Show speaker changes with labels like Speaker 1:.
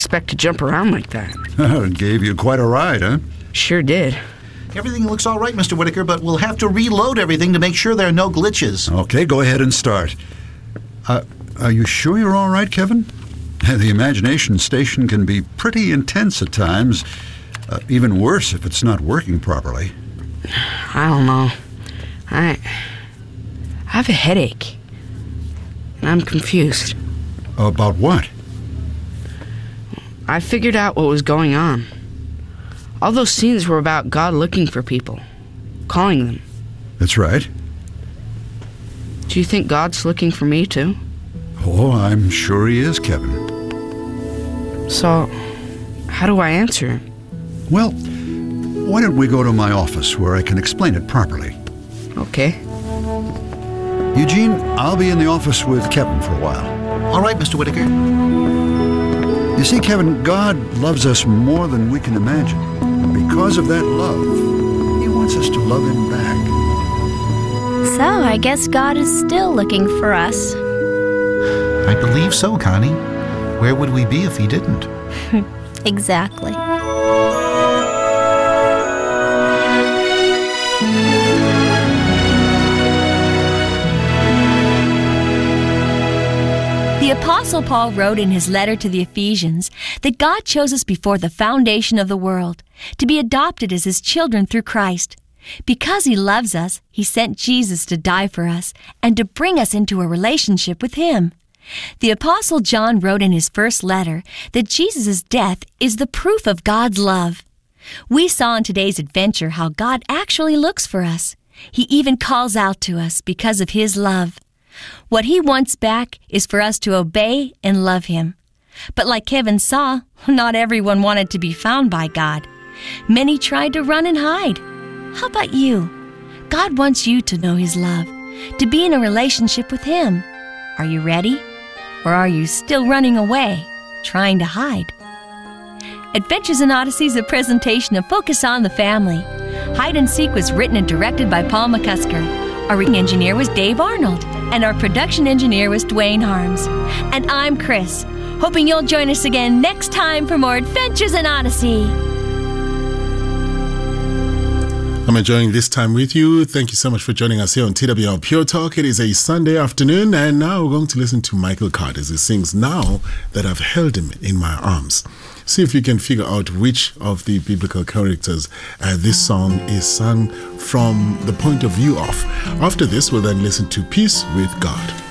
Speaker 1: expect to jump around like that.
Speaker 2: It gave you quite a ride, huh?
Speaker 1: Sure did.
Speaker 3: Everything looks all right, Mr. Whitaker, but we'll have to reload everything to make sure there are no glitches.
Speaker 2: Okay, go ahead and start. Are you sure you're all right, Kevin? The imagination station can be pretty intense at times. Even worse if it's not working properly.
Speaker 1: I don't know. I have a headache. And I'm confused.
Speaker 2: About what?
Speaker 1: I figured out what was going on. All those scenes were about God looking for people, calling them.
Speaker 2: That's right.
Speaker 1: Do you think God's looking for me too?
Speaker 2: Oh, I'm sure he is, Kevin.
Speaker 1: So, how do I answer him?
Speaker 2: Well, why don't we go to my office where I can explain it properly?
Speaker 1: Okay.
Speaker 2: Eugene, I'll be in the office with Kevin for a while.
Speaker 3: All right, Mr. Whitaker.
Speaker 2: You see, Kevin, God loves us more than we can imagine. And because of that love, he wants us to love him back.
Speaker 4: So, I guess God is still looking for us.
Speaker 3: I believe so, Connie. Where would we be if he didn't?
Speaker 4: Exactly.
Speaker 5: The Apostle Paul wrote in his letter to the Ephesians that God chose us before the foundation of the world to be adopted as his children through Christ. Because he loves us, he sent Jesus to die for us and to bring us into a relationship with him. The Apostle John wrote in his first letter that Jesus' death is the proof of God's love. We saw in today's adventure how God actually looks for us. He even calls out to us because of his love. What he wants back is for us to obey and love him. But like Kevin saw, not everyone wanted to be found by God. Many tried to run and hide. How about you? God wants you to know his love, to be in a relationship with him. Are you ready? Or are you still running away, trying to hide? Adventures in Odyssey is a presentation of Focus on the Family. Hide and Seek was written and directed by Paul McCusker. Our reading engineer was Dave Arnold, and our production engineer was Dwayne Harms. And I'm Chris, hoping you'll join us again next time for more Adventures in Odyssey.
Speaker 6: I'm enjoying this time with you. Thank you so much for joining us here on TWR Pure Talk. It is a Sunday afternoon, and now we're going to listen to Michael Card as he sings Now That I've Held Him in My Arms. See if you can figure out which of the biblical characters this song is sung from the point of view of. After this, we'll then listen to Peace with God.